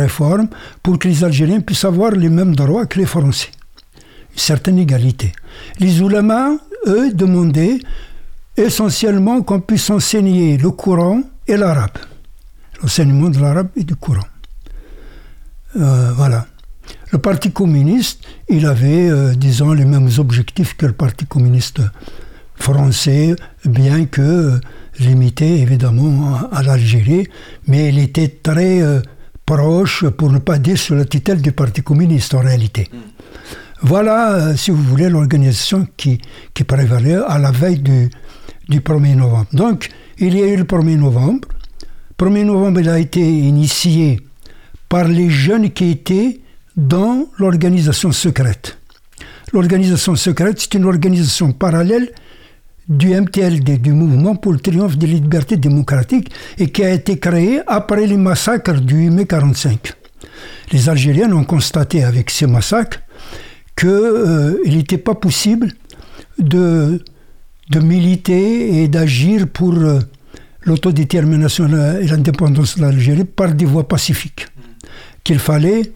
réformes pour que les Algériens puissent avoir les mêmes droits que les Français. Une certaine égalité. Les oulémas, eux, demandaient essentiellement qu'on puisse enseigner le Coran et l'arabe. L'enseignement de l'arabe et du Coran. Voilà. Le Parti communiste, il avait, disons, les mêmes objectifs que le Parti communiste français, bien que limité, évidemment, à l'Algérie, mais il était très proche, pour ne pas dire sous la tutelle du Parti communiste, en réalité. Voilà, si vous voulez, l'organisation qui prévalait à la veille du 1er novembre. Donc, il y a eu le 1er novembre. Le 1er novembre, il a été initié par les jeunes qui étaient dans l'organisation secrète. L'organisation secrète, c'est une organisation parallèle du MTLD, du Mouvement pour le triomphe des libertés démocratiques, et qui a été créée après les massacres du 8 mai 1945. Les Algériens ont constaté avec ces massacres qu'il n'était pas possible de militer et d'agir pour l'autodétermination et l'indépendance de l'Algérie par des voies pacifiques. Qu'il fallait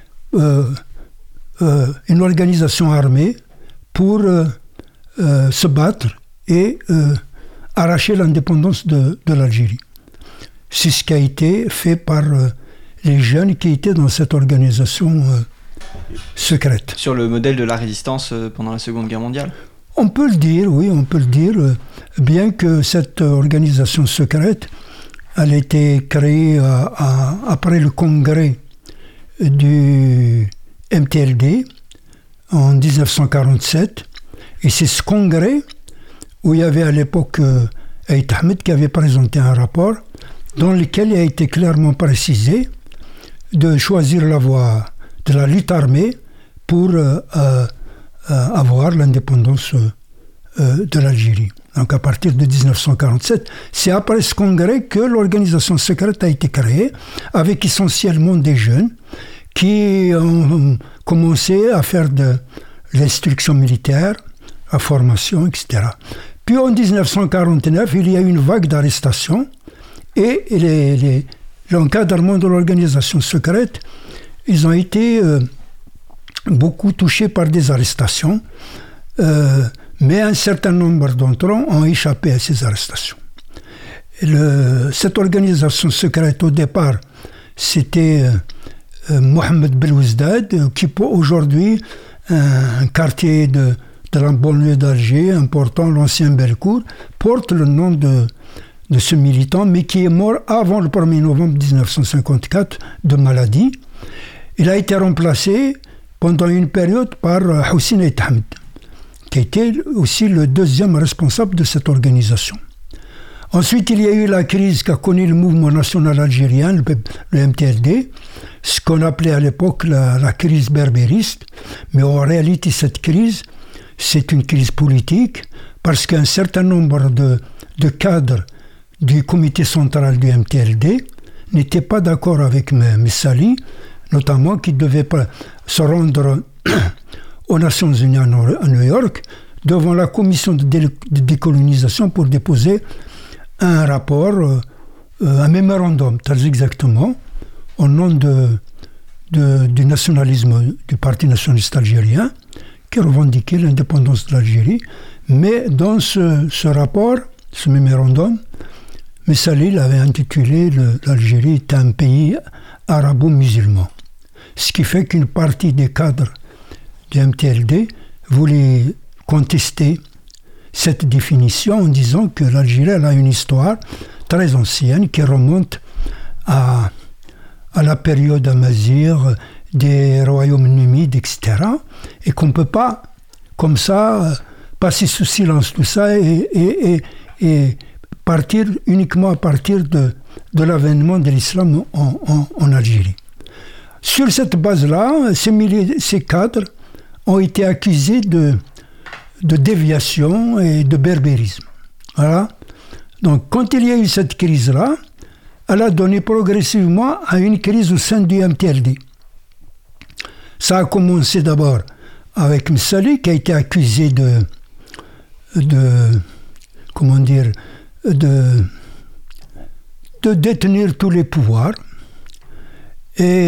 une organisation armée pour se battre et arracher l'indépendance de l'Algérie. C'est ce qui a été fait par les jeunes qui étaient dans cette organisation secrète. Sur le modèle de la résistance pendant la Seconde Guerre mondiale ? On peut le dire, oui, on peut le dire, bien que cette organisation secrète, elle a été créée après le congrès du MTLD en 1947, et c'est ce congrès où il y avait à l'époque Aït Ahmed qui avait présenté un rapport dans lequel il a été clairement précisé de choisir la voie de la lutte armée pour avoir l'indépendance de l'Algérie. Donc à partir de 1947, c'est après ce congrès que l'organisation secrète a été créée, avec essentiellement des jeunes qui ont commencé à faire de l'instruction militaire, la formation, etc. Puis en 1949, il y a eu une vague d'arrestations et l'encadrement de l'organisation secrète, ils ont été beaucoup touchés par des arrestations, mais un certain nombre d'entre eux ont échappé à ces arrestations. Cette organisation secrète, au départ, c'était Mohamed Belouizdad, qui aujourd'hui, un quartier de la banlieue d'Alger, important, l'ancien Bellecour, porte le nom de ce militant, mais qui est mort avant le 1er novembre 1954 de maladie. Il a été remplacé pendant une période par Houssine Aït Ahmed, qui était aussi le deuxième responsable de cette organisation. Ensuite, il y a eu la crise qu'a connue le mouvement national algérien, le MTLD, ce qu'on appelait à l'époque la crise berbériste. Mais en réalité, cette crise, c'est une crise politique, parce qu'un certain nombre de cadres du comité central du MTLD n'étaient pas d'accord avec Messali, notamment qui devait se rendre aux Nations Unies à New York, devant la commission de décolonisation pour déposer un rapport, un mémorandum, très exactement, au nom du nationalisme du Parti nationaliste algérien, qui revendiquait l'indépendance de l'Algérie. Mais dans ce rapport, ce mémorandum, Messali l'avait intitulé « L'Algérie est un pays arabo-musulman ». Ce qui fait qu'une partie des cadres du MTLD voulait contester cette définition en disant que l'Algérie a une histoire très ancienne qui remonte à la période amazigh, des royaumes numides, etc. Et qu'on ne peut pas, comme ça, passer sous silence tout ça et partir uniquement à partir de l'avènement de l'islam en Algérie. Sur cette base-là, ces cadres ont été accusés de déviation et de berbérisme. Voilà. Donc, quand il y a eu cette crise-là, elle a donné progressivement à une crise au sein du MTLD. Ça a commencé d'abord avec Messali, qui a été accusé de détenir tous les pouvoirs. Et